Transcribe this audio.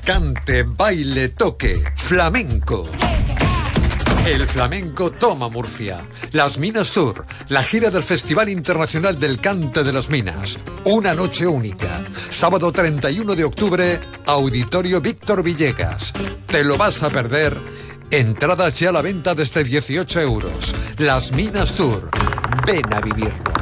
Cante, baile, toque, flamenco. El flamenco toma Murcia. Las Minas Tour, la gira del Festival Internacional del Cante de las Minas. Una noche única. Sábado 31 de octubre, Auditorio Víctor Villegas. ¿Te lo vas a perder? Entradas ya a la venta desde 18 euros. Las Minas Tour. Ven a vivirlo.